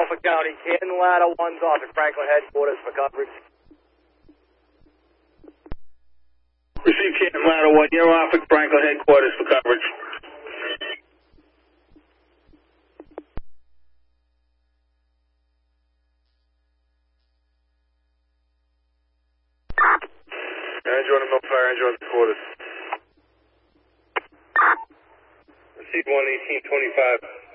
Suffolk County. Canton Ladder 1's off at Franklin headquarters for coverage. Receive Canton Ladder 1. You're off at Franklin headquarters for coverage. Andrew on the Millfire, Andrew on the quarters. Receive 11825.